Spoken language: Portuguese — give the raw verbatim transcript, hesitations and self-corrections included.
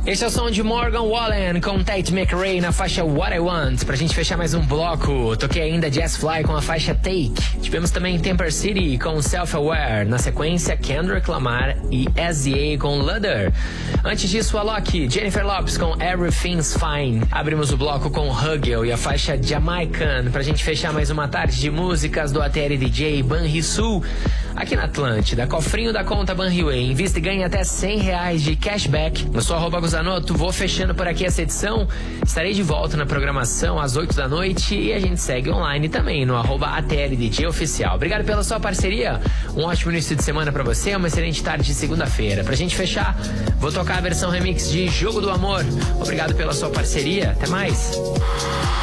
Esse é o som de Morgan Wallen com Tate McRae na faixa What I Want. Pra gente fechar mais um bloco, toquei ainda Jazz Fly com a faixa Take. Tivemos também Temper City com Self Aware. Na sequência, Kendrick Lamar e S Z A com Ludder. Antes disso, Alok, Jennifer Lopez com Everything's Fine. Abrimos o bloco com Hugel e a faixa Jamaican. Pra gente fechar mais uma tarde de músicas do A T L D J Banrisul. Aqui na Atlântida, cofrinho da conta Banriway. Invista e ganhe até cem reais de cashback. Eu sou arroba Guzanoto, vou fechando por aqui essa edição. Estarei de volta na programação às oito da noite e a gente segue online também no arroba A T L D J Oficial. Obrigado pela sua parceria, um ótimo início de semana pra você, uma excelente tarde de segunda-feira. Pra gente fechar, vou tocar a versão remix de Jogo do Amor. Obrigado pela sua parceria, até mais.